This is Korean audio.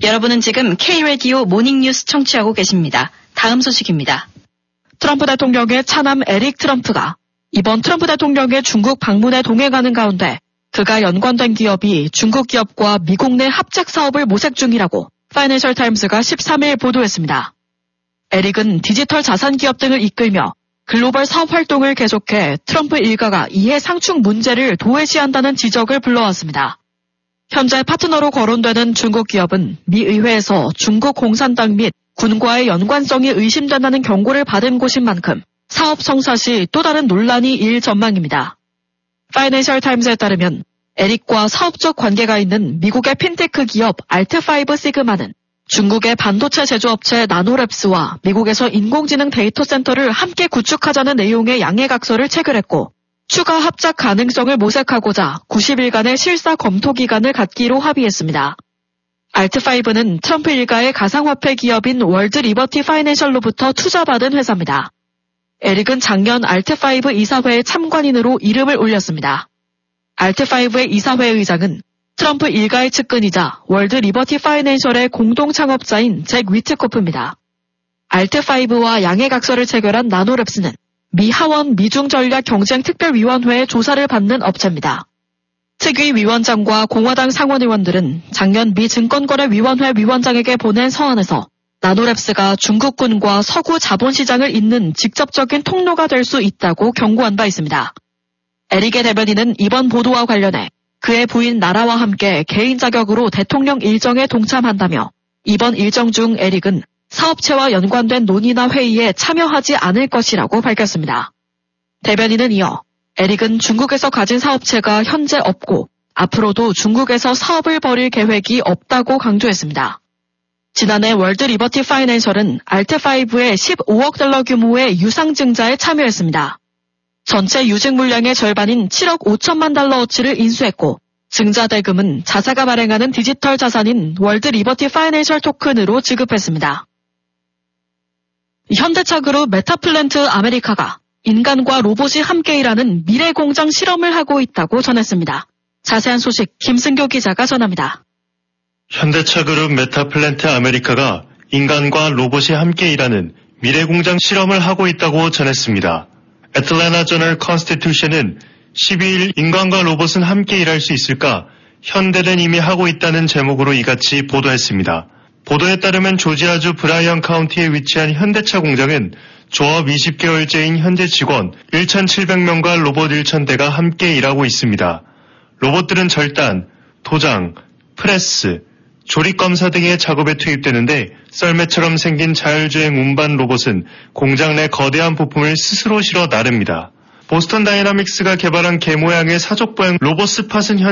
여러분은 지금 K-라디오 모닝뉴스 청취하고 계십니다. 다음 소식입니다. 트럼프 대통령의 차남 에릭 트럼프가 이번 트럼프 대통령의 중국 방문에 동행하는 가운데 그가 연관된 기업이 중국 기업과 미국 내 합작 사업을 모색 중이라고 파이낸셜 타임스가 13일 보도했습니다. 에릭은 디지털 자산 기업 등을 이끌며 글로벌 사업 활동을 계속해 트럼프 일가가 이해 상충 문제를 도외시한다는 지적을 불러왔습니다. 현재 파트너로 거론되는 중국 기업은 미 의회에서 중국 공산당 및 군과의 연관성이 의심된다는 경고를 받은 곳인 만큼 사업 성사 시 또 다른 논란이 일 전망입니다. 파이낸셜 타임스에 따르면 에릭과 사업적 관계가 있는 미국의 핀테크 기업 알트5 시그마는 중국의 반도체 제조업체 나노랩스와 미국에서 인공지능 데이터 센터를 함께 구축하자는 내용의 양해각서를 체결했고 추가 합작 가능성을 모색하고자 90일간의 실사 검토 기간을 갖기로 합의했습니다. 알트5는 트럼프 일가의 가상화폐 기업인 월드 리버티 파이낸셜로부터 투자받은 회사입니다. 에릭은 작년 알트5 이사회의 참관인으로 이름을 올렸습니다. 알트5의 이사회 의장은 트럼프 일가의 측근이자 월드 리버티 파이낸셜의 공동 창업자인 잭 위트코프입니다. 알트5와 양해각서를 체결한 나노랩스는 미 하원 미중전략경쟁특별위원회의 조사를 받는 업체입니다. 특위 위원장과 공화당 상원의원들은 작년 미 증권거래위원회 위원장에게 보낸 서한에서 나노랩스가 중국군과 서구 자본시장을 잇는 직접적인 통로가 될 수 있다고 경고한 바 있습니다. 에릭의 대변인은 이번 보도와 관련해 그의 부인 나라와 함께 개인 자격으로 대통령 일정에 동참한다며 이번 일정 중 에릭은 사업체와 연관된 논의나 회의에 참여하지 않을 것이라고 밝혔습니다. 대변인은 이어 에릭은 중국에서 가진 사업체가 현재 없고 앞으로도 중국에서 사업을 벌일 계획이 없다고 강조했습니다. 지난해 월드 리버티 파이낸셜은 알트5의 15억 달러 규모의 유상증자에 참여했습니다. 전체 유증 물량의 절반인 7억 5천만 달러어치를 인수했고 증자 대금은 자사가 발행하는 디지털 자산인 월드 리버티 파이낸셜 토큰으로 지급했습니다. 현대차 그룹 메타플랜트 아메리카가 인간과 로봇이 함께 일하는 미래 공장 실험을 하고 있다고 전했습니다. 자세한 소식 김승교 기자가 전합니다. 현대차 그룹 메타플랜트 아메리카가 인간과 로봇이 함께 일하는 미래 공장 실험을 하고 있다고 전했습니다. 애틀랜타 저널 컨스티튜션은 12일 인간과 로봇은 함께 일할 수 있을까? 현대는 이미 하고 있다는 제목으로 이같이 보도했습니다. 보도에 따르면 조지아주 브라이언 카운티에 위치한 현대차 공장은 조업 20개월째인 현재 직원 1,700명과 로봇 1,000대가 함께 일하고 있습니다. 로봇들은 절단, 도장, 프레스, 조립검사 등의 작업에 투입되는데 썰매처럼 생긴 자율주행 운반 로봇은 공장 내 거대한 부품을 스스로 실어 나릅니다. 보스턴 다이나믹스가 개발한 개 모양의 사족보행 로봇 스팟은